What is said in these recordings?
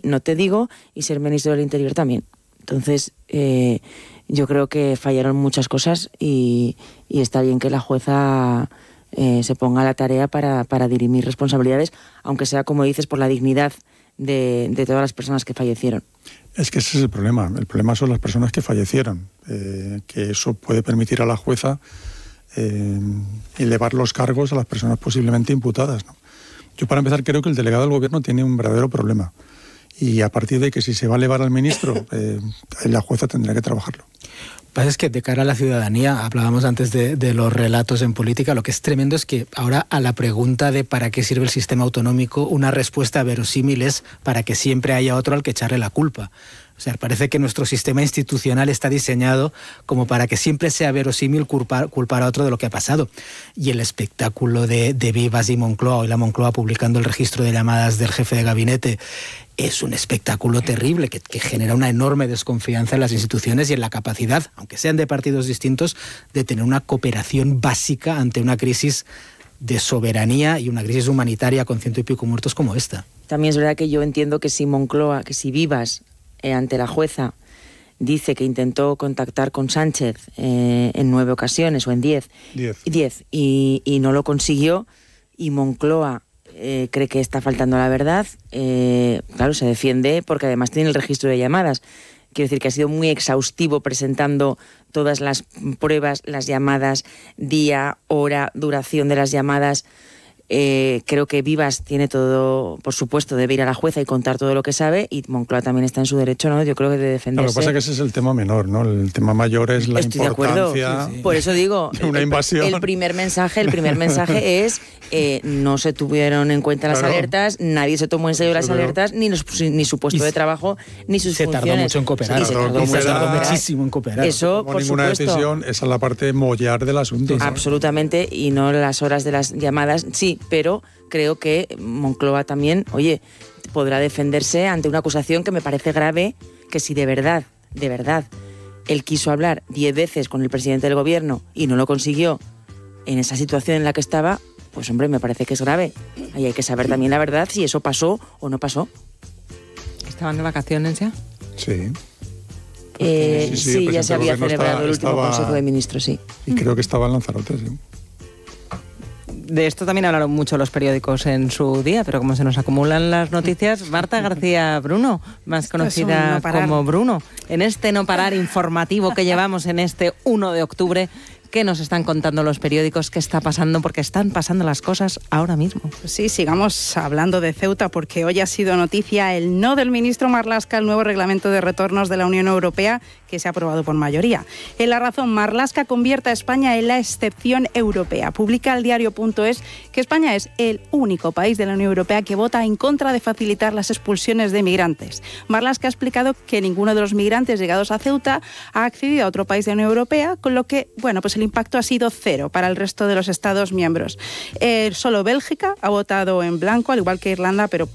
no te digo, y ser ministro del Interior también. Entonces, yo creo que fallaron muchas cosas y está bien que la jueza se ponga a la tarea para dirimir responsabilidades, aunque sea, como dices, por la dignidad de todas las personas que fallecieron. Es que ese es el problema. El problema son las personas que fallecieron, que eso puede permitir a la jueza elevar los cargos a las personas posiblemente imputadas, ¿no? Yo, para empezar, creo que el delegado del gobierno tiene un verdadero problema. Y a partir de que si se va a elevar al ministro, la jueza tendrá que trabajarlo. Lo que pasa es que de cara a la ciudadanía, hablábamos antes de los relatos en política, lo que es tremendo es que ahora a la pregunta de ¿para qué sirve el sistema autonómico?, una respuesta verosímil es para que siempre haya otro al que echarle la culpa. O sea, parece que nuestro sistema institucional está diseñado como para que siempre sea verosímil culpar a otro de lo que ha pasado. Y el espectáculo de Vivas y Moncloa, hoy la Moncloa publicando el registro de llamadas del jefe de gabinete, es un espectáculo terrible que genera una enorme desconfianza en las instituciones y en la capacidad, aunque sean de partidos distintos, de tener una cooperación básica ante una crisis de soberanía y una crisis humanitaria con 100 y pico muertos como esta. También es verdad que yo entiendo que si Moncloa, que si Vivas ante la jueza dice que intentó contactar con Sánchez en 9 ocasiones o en 10 y no lo consiguió, y Moncloa cree que está faltando a la verdad, claro, se defiende porque además tiene el registro de llamadas. Quiero decir que ha sido muy exhaustivo presentando todas las pruebas, las llamadas, día, hora, duración de las llamadas. Creo que Vivas tiene todo, por supuesto, debe ir a la jueza y contar todo lo que sabe, y Moncloa también está en su derecho, ¿no? Yo creo que de defenderse. Lo que pasa es que ese es el tema menor, ¿no? El tema mayor es la importancia. Sí. Por eso digo, de una invasión. El primer mensaje es no se tuvieron en cuenta las alertas, nadie se tomó en serio las alertas, ni su puesto de trabajo, ni sus funciones. Se tardó mucho en cooperar. Se tardó muchísimo en cooperar. Eso, por ninguna supuesto. Decisión, esa es la parte mollar del asunto, ¿no? Absolutamente, y no las horas de las llamadas, sí, pero creo que Moncloa también, podrá defenderse ante una acusación que me parece grave, que si de verdad, él quiso hablar 10 veces con el presidente del gobierno y no lo consiguió en esa situación en la que estaba, pues hombre, me parece que es grave. Ahí hay que saber también la verdad, si eso pasó o no pasó. ¿Estaban de vacaciones ya? Sí. Sí, ya se había celebrado el último Consejo de Ministros, sí. Y creo que estaba en Lanzarote, sí. De esto también hablaron mucho los periódicos en su día, pero como se nos acumulan las noticias, Marta García Bruno, más conocida como Bruno, en este no parar informativo que llevamos en este 1 de octubre, ¿qué nos están contando los periódicos? ¿Qué está pasando? Porque están pasando las cosas ahora mismo. Sí, sigamos hablando de Ceuta, porque hoy ha sido noticia el no del ministro Marlaska al nuevo reglamento de retornos de la Unión Europea, que se ha aprobado por mayoría. En La Razón, Marlaska convierte a España en la excepción europea. Publica el diario.es que España es el único país de la Unión Europea que vota en contra de facilitar las expulsiones de migrantes. Marlaska ha explicado que ninguno de los migrantes llegados a Ceuta ha accedido a otro país de la Unión Europea, con lo que, pues el impacto ha sido cero para el resto de los Estados miembros. Solo Bélgica ha votado en blanco, al igual que Irlanda, pero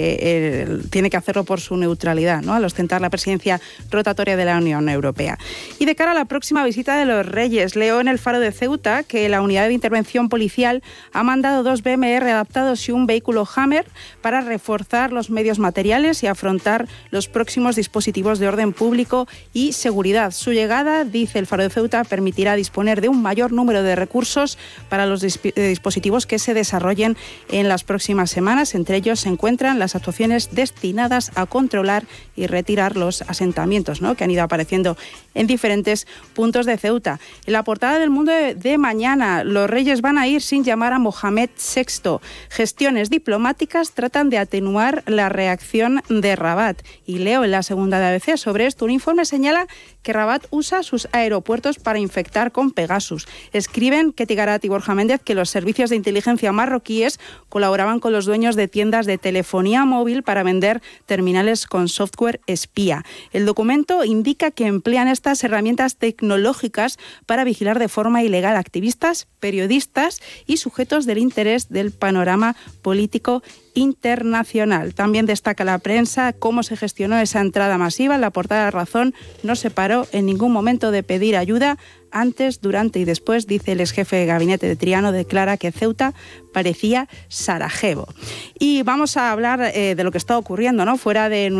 porque tiene que hacerlo por su neutralidad, ¿no?, al ostentar la presidencia rotatoria de la Unión Europea. Y de cara a la próxima visita de los Reyes, leo en el Faro de Ceuta que la unidad de intervención policial ha mandado 2 BMR adaptados y un vehículo Hammer para reforzar los medios materiales y afrontar los próximos dispositivos de orden público y seguridad. Su llegada, dice el Faro de Ceuta, permitirá disponer de un mayor número de recursos para los dispositivos que se desarrollen en las próximas semanas. Entre ellos se encuentran las actuaciones destinadas a controlar y retirar los asentamientos, ¿no?, que han ido apareciendo en diferentes puntos de Ceuta. En la portada del Mundo de mañana, los Reyes van a ir sin llamar a Mohamed VI. Gestiones diplomáticas tratan de atenuar la reacción de Rabat. Y leo en la segunda de ABC sobre esto. Un informe señala que Rabat usa sus aeropuertos para infectar con Pegasus. Escriben Ketty Garat y Borja Méndez que los servicios de inteligencia marroquíes colaboraban con los dueños de tiendas de telefonía móvil para vender terminales con software espía. El documento indica que emplean estas herramientas tecnológicas para vigilar de forma ilegal activistas, periodistas y sujetos del interés del panorama político internacional. También destaca la prensa cómo se gestionó esa entrada masiva. En la portada de La Razón no se paró en ningún momento de pedir ayuda. Antes, durante y después, dice el exjefe de gabinete de Triano, declara que Ceuta parecía Sarajevo. Y vamos a hablar de lo que está ocurriendo, ¿no?, fuera de